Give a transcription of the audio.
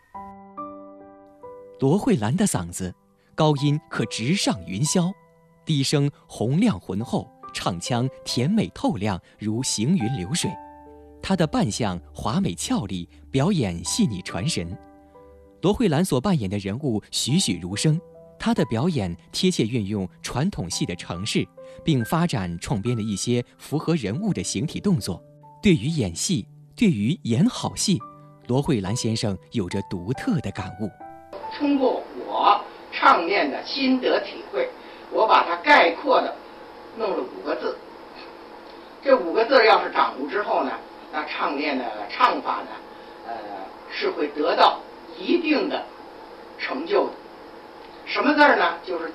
罗慧兰的嗓子高音可直上云霄，低声洪亮浑厚，唱腔甜美透亮，如行云流水。她的扮相华美俏丽，表演细腻传神。罗慧兰所扮演的人物栩栩如生，她的表演贴切运用传统戏的程式，并发展创编了一些符合人物的形体动作。对于演戏，对于演好戏，罗慧兰先生有着独特的感悟。 通过我唱念的心得体会，我把它概括的弄了5个字。这5个字要是掌握之后呢，那唱念的唱法呢，是会得到一定的成就的。什么字呢？就是